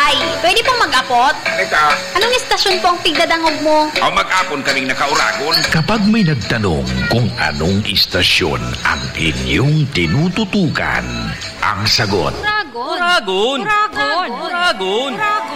Tay, pwede pong mag-apot? Eka, Anong istasyon po ang pigdadangog mo? o mag-apon kaming nakauragon. Kapag may nagtanong kung anong istasyon ang inyong tinututukan, ang sagot, Uragon. Uragon. Uragon. Uragon.